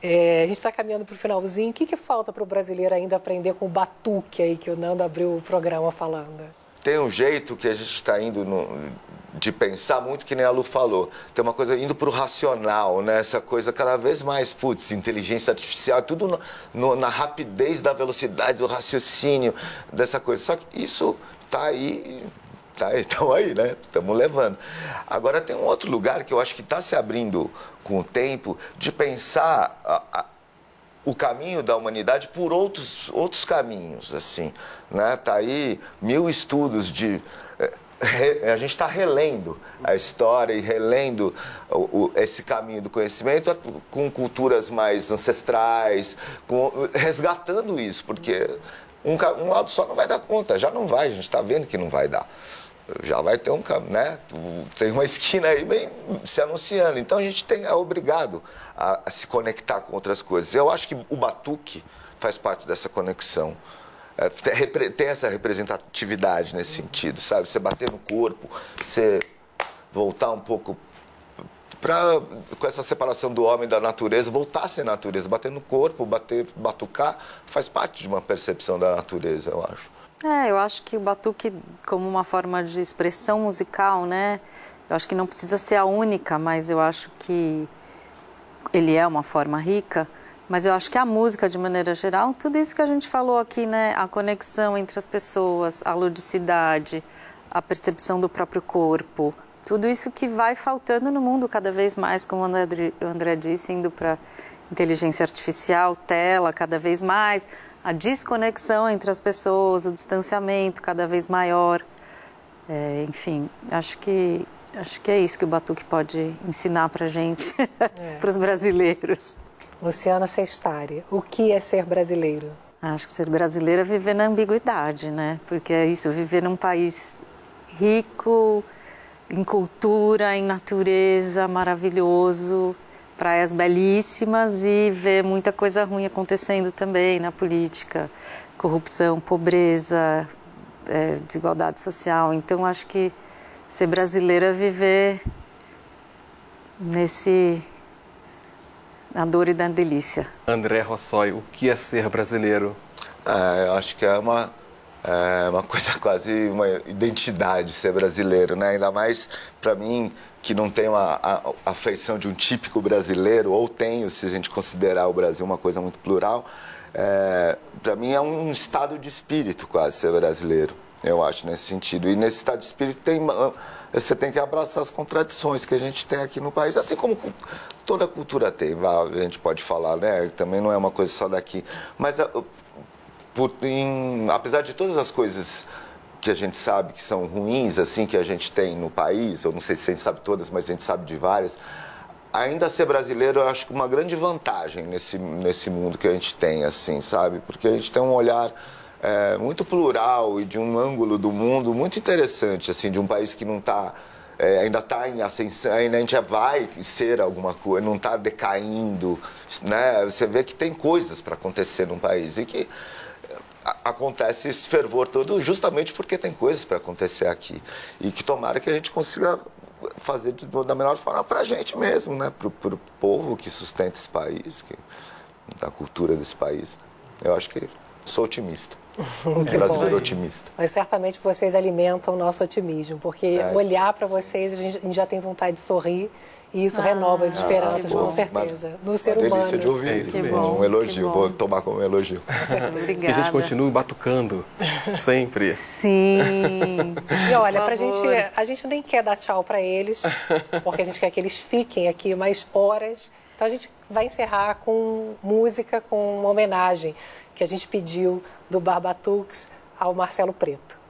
A gente está caminhando para o finalzinho. O que falta para o brasileiro ainda aprender com o batuque aí, que o Nando abriu o programa falando? Tem um jeito que a gente está indo de pensar muito, que nem a Lu falou. Tem uma coisa indo para o racional, né? Essa coisa cada vez mais, inteligência artificial, tudo na rapidez da velocidade, do raciocínio, dessa coisa. Só que isso está aí, estamos aí, né? Estamos levando. Agora tem um outro lugar que eu acho que está se abrindo com o tempo, de pensar o caminho da humanidade por outros caminhos, assim, né? Tá aí 1000 estudos a gente está relendo a história e relendo esse caminho do conhecimento com culturas mais ancestrais, resgatando isso, porque um lado só não vai dar conta, já não vai, a gente está vendo que não vai dar. Já vai ter né? Tem uma esquina aí bem se anunciando. Então a gente é obrigado a se conectar com outras coisas. Eu acho que o batuque faz parte dessa conexão. Tem essa representatividade nesse sentido, sabe? Você bater no corpo, você voltar um pouco com essa separação do homem e da natureza, voltar a ser natureza, bater no corpo, batucar, faz parte de uma percepção da natureza, eu acho. Eu acho que o batuque, como uma forma de expressão musical, né? Eu acho que não precisa ser a única, mas eu acho que ele é uma forma rica. Mas eu acho que a música, de maneira geral, tudo isso que a gente falou aqui, né? A conexão entre as pessoas, a ludicidade, a percepção do próprio corpo, tudo isso que vai faltando no mundo cada vez mais, como o André disse, indo para inteligência artificial, tela cada vez mais, a desconexão entre as pessoas, o distanciamento cada vez maior. Enfim, acho que é isso que o batuque pode ensinar para a gente, para os brasileiros. Luciana Sestari, o que é ser brasileiro? Acho que ser brasileiro é viver na ambiguidade, né? Porque é isso, viver num país rico em cultura, em natureza, maravilhoso, praias belíssimas e ver muita coisa ruim acontecendo também na política, corrupção, pobreza, desigualdade social. Então, acho que ser brasileiro é viver na dor e na delícia. André Rossoi, o que é ser brasileiro? Eu acho que é uma coisa quase uma identidade ser brasileiro, né? Ainda mais para mim, que não tenho a feição de um típico brasileiro, ou tenho, se a gente considerar o Brasil uma coisa muito plural, para mim é um estado de espírito quase ser brasileiro, eu acho, nesse sentido. E nesse estado de espírito você tem que abraçar as contradições que a gente tem aqui no país, assim como toda cultura tem, a gente pode falar, né? Também não é uma coisa só daqui. Mas apesar de todas as coisas que a gente sabe que são ruins, assim, que a gente tem no país, eu não sei se a gente sabe todas, mas a gente sabe de várias, ainda ser brasileiro eu acho que uma grande vantagem nesse mundo que a gente tem, assim, sabe? Porque a gente tem um olhar muito plural e de um ângulo do mundo muito interessante, assim, de um país que não está... ainda está em ascensão, ainda a gente vai ser alguma coisa, não está decaindo, né? Você vê que tem coisas para acontecer num país e que acontece esse fervor todo justamente porque tem coisas para acontecer aqui. E que tomara que a gente consiga fazer da melhor forma para a gente mesmo, né? Para o povo que sustenta esse país, da cultura desse país. Eu acho que sou otimista. Brasileiro otimista. Mas certamente vocês alimentam o nosso otimismo, porque olhar para vocês, a gente já tem vontade de sorrir e isso renova as esperanças, com certeza, no ser humano. Delícia de ouvir isso, um elogio, vou tomar como um elogio. Obrigada. Que a gente continue batucando, sempre. Sim. E olha, a gente nem quer dar tchau para eles, porque a gente quer que eles fiquem aqui mais horas. Então a gente vai encerrar com música, com uma homenagem que a gente pediu do Bar Batuques ao Marcelo Preto.